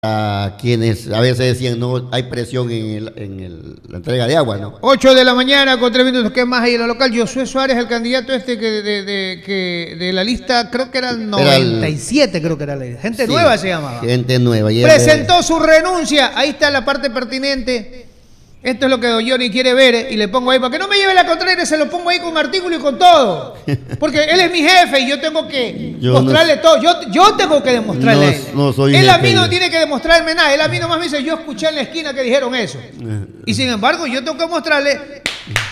a quienes a veces decían no hay presión la entrega de agua, ¿no? 8 de la mañana con 3 minutos. ¿Qué más hay en lo local? Josué Suárez, el candidato que de la lista, creo que era el 97, creo que era la lista. Gente nueva se llamaba. Gente nueva. Presentó su renuncia. Ahí está la parte pertinente. Esto es lo que Don Johnny quiere ver y le pongo ahí, para que no me lleve la contraria, se lo pongo ahí con artículo y con todo. Porque él es mi jefe y yo tengo que mostrarle todo. Yo tengo que demostrarle a él. No soy él a mí no tiene que demostrarme nada. Él a mí nomás me dice, yo escuché en la esquina que dijeron eso. Y sin embargo, yo tengo que mostrarle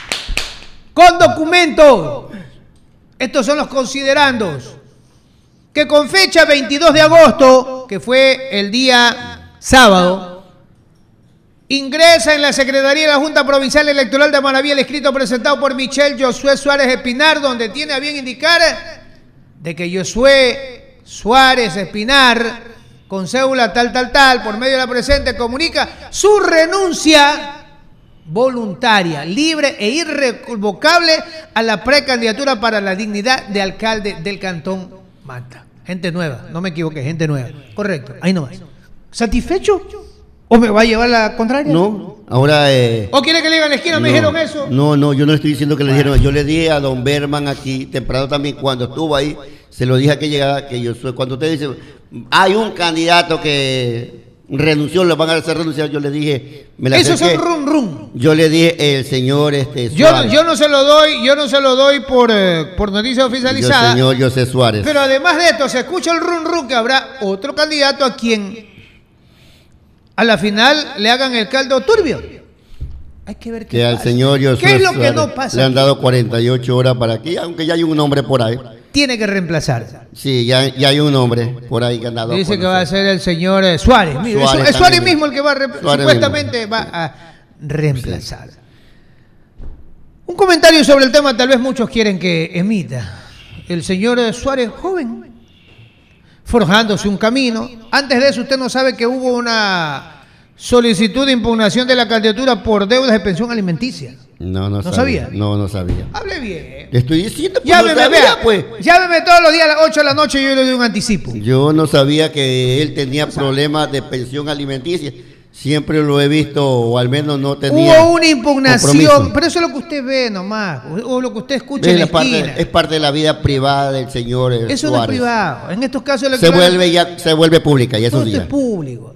con documentos. Estos son los considerandos. Que con fecha 22 de agosto, que fue el día sábado, ingresa en la Secretaría de la Junta Provincial Electoral de Manaví el escrito presentado por Michel Josué Suárez Espinar, donde tiene a bien indicar de que Josué Suárez Espinar, con cédula tal, por medio de la presente, comunica su renuncia voluntaria, libre e irrevocable a la precandidatura para la dignidad de alcalde del Cantón Manta. Gente nueva, no me equivoqué, gente nueva. Correcto, ahí nomás. ¿Satisfecho? ¿O me va a llevar la contraria? No, ahora... ¿O quiere que le diga en la esquina? ¿Me dijeron eso? No, yo no estoy diciendo que le dijeron. Yo le dije a don Berman aquí, temprano también, cuando estuvo ahí, se lo dije a que llegara, que yo soy... Cuando usted dice, hay un candidato que renunció, lo van a hacer renunciar, yo le dije... Eso es un rum. Yo le dije, el señor... Yo no se lo doy por noticia oficializada. El señor José Suárez. Pero además de esto, se escucha el rum que habrá otro candidato a quien... a la final le hagan el caldo turbio. Hay que ver qué pasa. Al señor Josué ¿Qué es lo que no pasa? Le han dado 48 horas para aquí, aunque ya hay un hombre por ahí. Tiene que reemplazar. Sí, ya hay un hombre por ahí que han dado. Dice que va a ser el señor Suárez. Es Suárez mismo el que va supuestamente va a reemplazar. Sí. Un comentario sobre el tema, tal vez muchos quieren que emita. El señor Suárez, joven, forjándose un camino. Antes de eso, usted no sabe que hubo una solicitud de impugnación de la candidatura por deudas de pensión alimenticia. No sabía. No sabía. Hable bien. Le estoy diciendo que llámeme, no sabía, pues. Llámeme todos los días a las 8 de la noche y yo le doy un anticipo. Yo no sabía que él tenía problemas de pensión alimenticia. Siempre lo he visto, o al menos no tenía. Hubo una impugnación, pero eso es lo que usted ve nomás, o lo que usted escucha en la esquina. Es parte de la vida privada del señor Eso Suárez. No es privado. En estos casos se vuelve pública, y eso sí. Es público.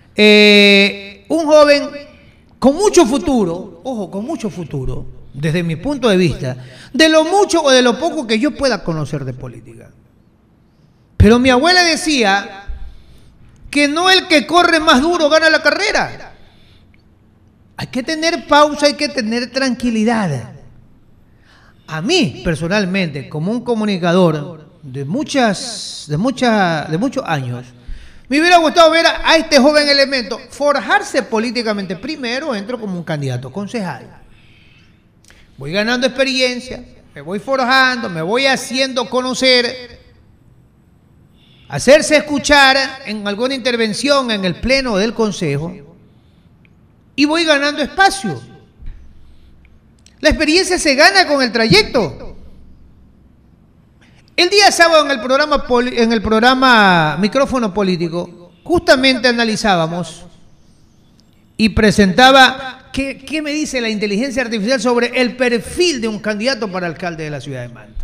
Un joven con mucho futuro, ojo, con mucho futuro, desde mi punto de vista, de lo mucho o de lo poco que yo pueda conocer de política. Pero mi abuela decía que no el que corre más duro gana la carrera. Hay que tener pausa, hay que tener tranquilidad. A mí, personalmente, como un comunicador de muchos años, me hubiera gustado ver a este joven elemento forjarse políticamente. Primero entro como un candidato concejal. Voy ganando experiencia, me voy forjando, me voy haciendo conocer, hacerse escuchar en alguna intervención en el pleno del consejo y voy ganando espacio. La experiencia se gana con el trayecto. El día sábado en el programa Micrófono Político justamente analizábamos y presentaba qué me dice la inteligencia artificial sobre el perfil de un candidato para alcalde de la ciudad de Manta.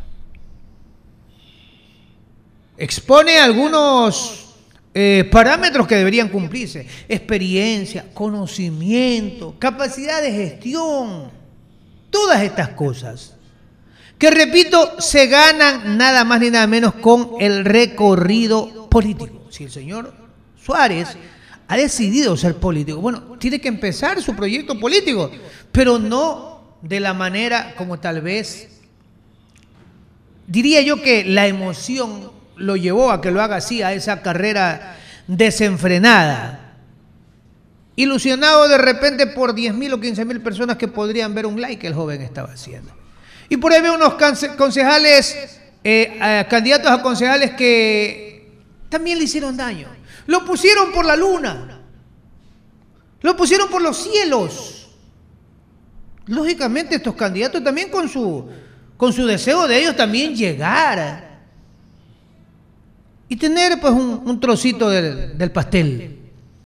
Expone algunos parámetros que deberían cumplirse: experiencia, conocimiento, capacidad de gestión, todas estas cosas que, repito, se ganan nada más ni nada menos con el recorrido político. Si el señor Suárez ha decidido ser político, bueno, tiene que empezar su proyecto político, pero no de la manera como tal vez, diría yo que la emoción lo llevó a que lo haga así, a esa carrera desenfrenada, ilusionado de repente por 10.000 o 15.000 personas que podrían ver un like que el joven estaba haciendo. Y por ahí veo unos concejales, candidatos a concejales que también le hicieron daño. Lo pusieron por la luna, lo pusieron por los cielos. Lógicamente estos candidatos también con su deseo de ellos también llegar y tener pues un trocito del pastel.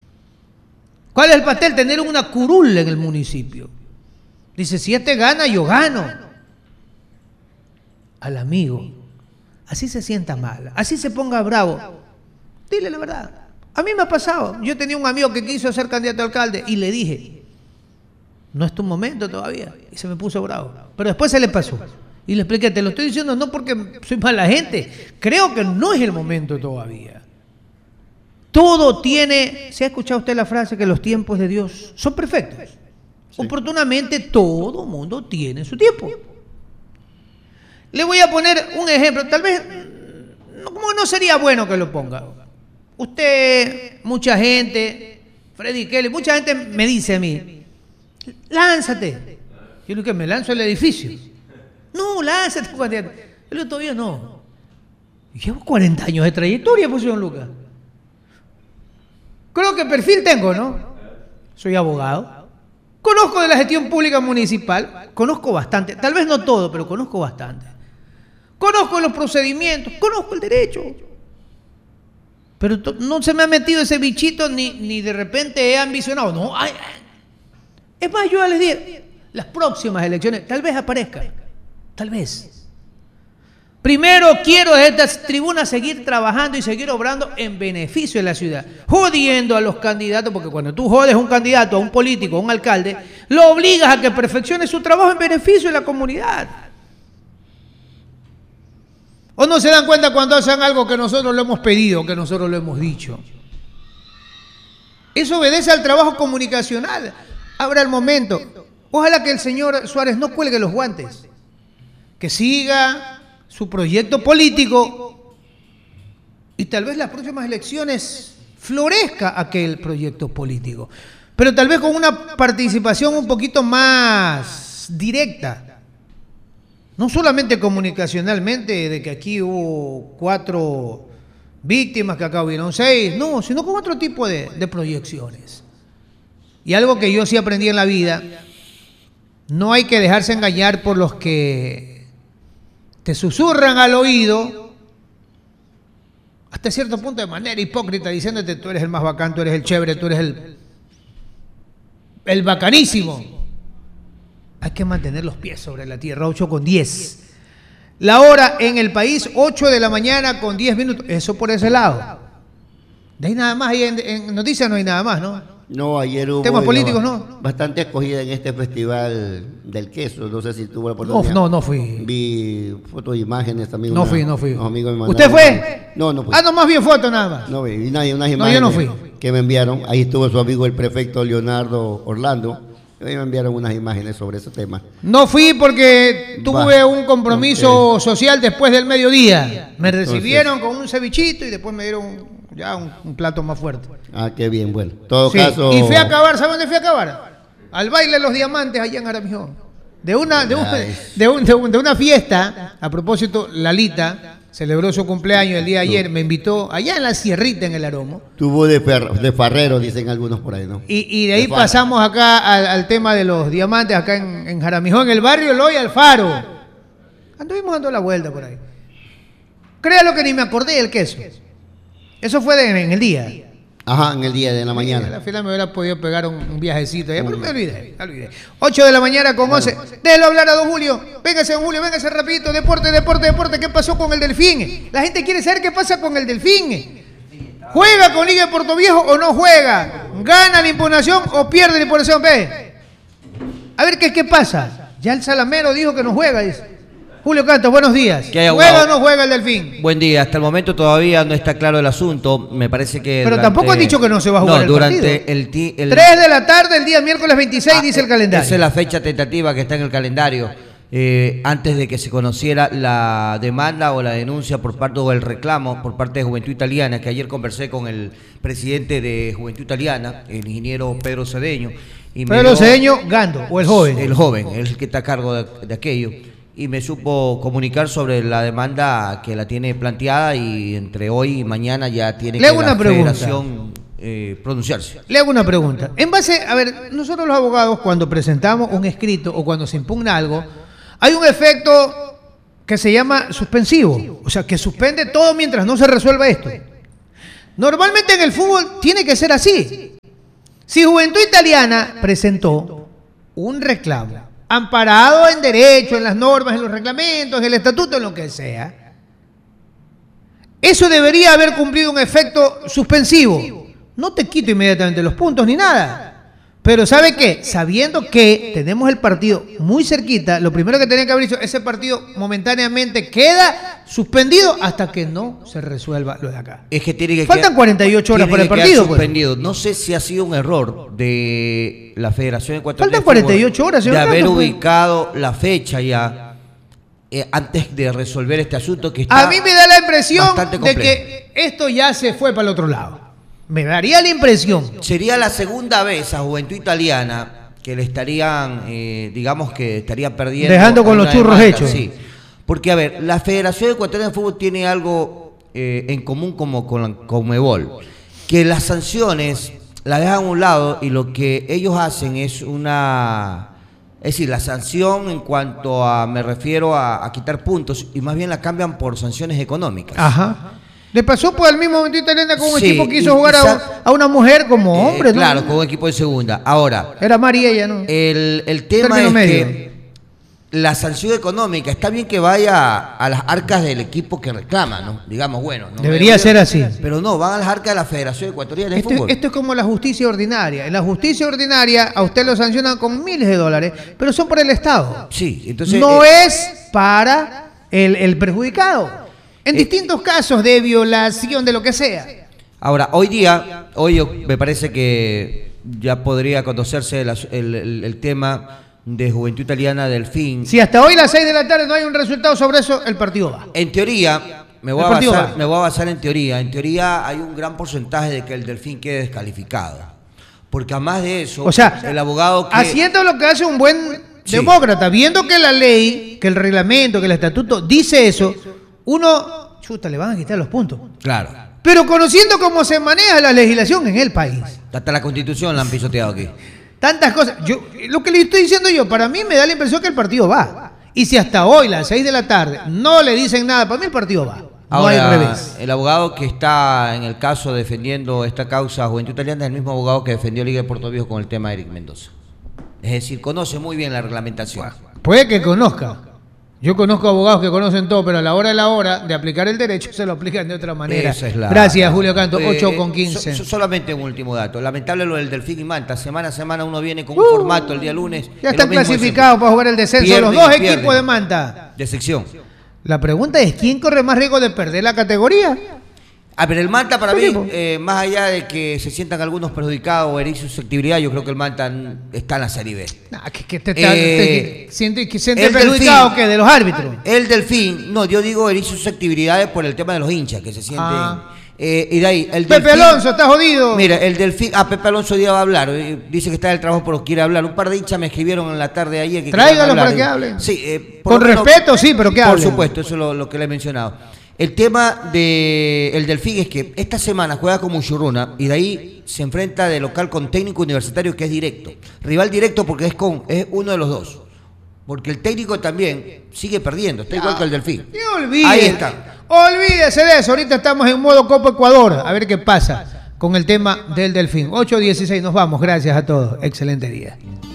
¿Cuál es el pastel? Tener una curul en el municipio. Dice, si este gana, yo gano. Al amigo, así se sienta mal, así se ponga bravo, dile la verdad. A mí me ha pasado. Yo tenía un amigo que quiso ser candidato a alcalde y le dije, no es tu momento todavía. Y se me puso bravo. Pero después se le pasó. Y le expliqué, te lo estoy diciendo no porque soy mala gente. Creo que no es el momento todavía. Todo tiene... ¿Se ha escuchado usted la frase que los tiempos de Dios son perfectos? Sí. Oportunamente todo mundo tiene su tiempo. Le voy a poner un ejemplo. Tal vez no sería bueno que lo ponga. Usted, mucha gente, Freddy Kelly, mucha gente me dice a mí, lánzate. Yo digo que me lanzo al edificio. No, lánzate. Yo todavía no. Llevo 40 años de trayectoria, pues, señor Lucas. Creo que perfil tengo, ¿no? Soy abogado. Conozco de la gestión pública municipal. Conozco bastante. Tal vez no todo, pero conozco bastante. Conozco los procedimientos. Conozco el derecho. Pero no se me ha metido ese bichito ni de repente he ambicionado. No, es más, yo ya les dije, las próximas elecciones, tal vez aparezca. Tal vez. Primero quiero desde esta tribuna seguir trabajando y seguir obrando en beneficio de la ciudad, jodiendo a los candidatos, porque cuando tú jodes a un candidato, a un político, a un alcalde, lo obligas a que perfeccione su trabajo en beneficio de la comunidad. ¿O no se dan cuenta cuando hacen algo que nosotros lo hemos pedido, que nosotros lo hemos dicho? Eso obedece al trabajo comunicacional. Ahora el momento. Ojalá que el señor Suárez no cuelgue los guantes, que siga su proyecto político y tal vez las próximas elecciones florezca aquel proyecto político, pero tal vez con una participación un poquito más directa, no solamente comunicacionalmente, de que aquí hubo 4 víctimas, que acá hubieron 6, no, sino con otro tipo de proyecciones. Y algo que yo sí aprendí en la vida, no hay que dejarse engañar por los que te susurran al oído hasta cierto punto de manera hipócrita, diciéndote tú eres el más bacán, tú eres el chévere, tú eres el bacanísimo. Hay que mantener los pies sobre la tierra. 8:10. La hora en el país, 8 de la mañana con 10 minutos. Eso por ese lado. De ahí nada más, ahí en noticias no hay nada más, ¿no? No, ayer hubo temas políticos, ¿no? Bastante acogida en este festival del queso. No sé si tuvo la oportunidad. No fui. Vi fotos e imágenes también. No fui. Unos amigos me ¿Usted fue? No fui. No más bien fotos nada más. No vi unas imágenes. No, yo no fui. Que me enviaron. Ahí estuvo su amigo el prefecto Leonardo Orlando. A mí me enviaron unas imágenes sobre ese tema. No fui porque tuve un compromiso social después del mediodía. Me recibieron con un cevichito y después me dieron ya un plato más fuerte. Ah, qué bien, bueno. En todo caso. Y fui a acabar, ¿sabe dónde fui a acabar? Al baile de los diamantes allá en Jaramillón. De una fiesta, a propósito, Lalita celebró su cumpleaños el día de ayer, me invitó allá en la Sierrita, en el Aromo. Tuvo de farrero, dicen algunos por ahí, ¿no? Y de ahí pasamos acá al tema de los diamantes, acá en Jaramillón, en el barrio Eloy Alfaro. Anduvimos dando la vuelta por ahí. Créalo que ni me acordé del queso. Eso fue en el día. Ajá, en el día de la mañana. En la fila me hubiera podido pegar un viajecito allá, pero me olvidé. 8 de la mañana con 11. Déjelo hablar a don Julio. Véngase, don Julio, véngase rapidito. Deporte. ¿Qué pasó con el Delfín? La gente quiere saber qué pasa con el Delfín. ¿Juega con Liga de Puerto Viejo o no juega? ¿Gana la impugnación o pierde la impugnación? Ve. A ver qué pasa. Ya el Salamero dijo que no juega, dice. Julio Cantos, buenos días. ¿Juega o no juega el Delfín? Buen día. Hasta el momento todavía no está claro el asunto. Me parece que... Pero tampoco han dicho que no se va a jugar el partido. El 3 de la tarde, el día miércoles 26, dice el calendario. Esa es la fecha tentativa que está en el calendario. Antes de que se conociera la demanda o la denuncia por parte o el reclamo por parte de Juventud Italiana, que ayer conversé con el presidente de Juventud Italiana, el ingeniero Pedro Cedeño. Pedro Cedeño Gando, o el joven. El joven, el que está a cargo de aquello. Y me supo comunicar sobre la demanda que la tiene planteada y entre hoy y mañana ya tiene que la federación pronunciarse. Le hago una pregunta. En base, a ver, nosotros los abogados cuando presentamos un escrito o cuando se impugna algo, hay un efecto que se llama suspensivo, o sea, que suspende todo mientras no se resuelva esto. Normalmente en el fútbol tiene que ser así. Si Juventud Italiana presentó un reclamo, amparado en derecho, en las normas, en los reglamentos, en el estatuto, en lo que sea, eso debería haber cumplido un efecto suspensivo. No te quito inmediatamente los puntos ni nada. Pero ¿sabe qué? Sabiendo que tenemos el partido muy cerquita, lo primero que tenía que haber dicho, ese partido momentáneamente queda suspendido hasta que no se resuelva lo de acá. Es que tiene que Faltan 48 horas para el partido. Suspendido. Pues. No sé si ha sido un error de la Federación Ecuatoriana Faltan 48 horas, señor de haber Campos, ubicado la fecha ya antes de resolver este asunto que está a mí me da la impresión bastante de complejo. que esto ya se fue para el otro lado. Me daría la impresión. Sería la segunda vez a Juventud Italiana que le estarían, digamos que estaría perdiendo. Dejando con los una churros demanda, hechos. Sí. Porque, a ver, la Federación Ecuatoriana de Fútbol tiene algo en común como con la Conmebol, que las sanciones las dejan a un lado y lo que ellos hacen es una... Es decir, la sanción en cuanto a, me refiero a quitar puntos, y más bien la cambian por sanciones económicas. Ajá. Le pasó pues al mismo Juventud Italiana con un Sí, equipo que quiso y jugar a una mujer como hombre, ¿no? Claro, con un equipo de segunda. Ahora, Era María ella, ¿no? el tema Término es medio. que la sanción económica, está bien que vaya a las arcas del equipo que reclama, ¿no? Digamos, bueno. No Debería ser así. Pero no, van a las arcas de la Federación Ecuatoriana de Fútbol. Esto es como la justicia ordinaria. En la justicia ordinaria a usted lo sancionan con miles de dólares, pero son por el Estado. Sí, entonces... No es para el perjudicado. En distintos casos de violación, de lo que sea. Ahora, hoy me parece que ya podría conocerse el tema de Juventud Italiana Delfín. Si hasta hoy a las 6 de la tarde no hay un resultado sobre eso, el partido va. En teoría, me voy a basar en teoría. En teoría hay un gran porcentaje de que el Delfín quede descalificado. Porque además de eso, o sea, el abogado que... haciendo lo que hace un buen demócrata, viendo que la ley, que el reglamento, que el estatuto dice eso, uno, le van a quitar los puntos. Claro. Pero conociendo cómo se maneja la legislación en el país. Hasta la Constitución la han pisoteado aquí. Tantas cosas. Lo que le estoy diciendo yo, para mí me da la impresión que el partido va. Y si hasta hoy, las 6 de la tarde, no le dicen nada, para mí el partido va. Ahora, no hay revés. El abogado que está en el caso defendiendo esta causa Juventud Italiana es el mismo abogado que defendió Liga de Puerto Viejo con el tema de Eric Mendoza. Es decir, conoce muy bien la reglamentación. Puede que conozca. Yo conozco abogados que conocen todo, pero a la hora de aplicar el derecho se lo aplican de otra manera. Esa es Gracias, Julio Canto. 8:15. Solamente un último dato. Lamentable lo del Delfín y Manta. Semana a semana uno viene con un formato el día lunes. Ya están clasificados para jugar el descenso los dos equipos de Manta. De sección. La pregunta es, ¿quién corre más riesgo de perder la categoría? A ver, el Manta para mí, más allá de que se sientan algunos perjudicados o herir susceptibilidad, yo creo que el Manta está en la Serie B. ¿Siente perjudicado que de los árbitros? El Delfín, no, yo digo herir susceptibilidades por el tema de los hinchas que se sienten. Y de ahí, el Pepe Delfín, Alonso, está jodido. Mira, el Delfín, Pepe Alonso hoy día va a hablar. Dice que está en el trabajo, pero quiere hablar. Un par de hinchas me escribieron en la tarde de ayer que tráigalo para que hablen. Sí, con respeto, sí, pero que hablen. Por supuesto, eso es lo que le he mencionado. El tema del Delfín es que esta semana juega con Muchurruna y de ahí se enfrenta de local con Técnico Universitario, que es directo. Rival directo porque es uno de los dos. Porque el Técnico también sigue perdiendo, está igual que el Delfín. Ahí está. Olvídese de eso, ahorita estamos en modo Copa Ecuador, a ver qué pasa con el tema del Delfín. 8:16, nos vamos, gracias a todos, excelente día.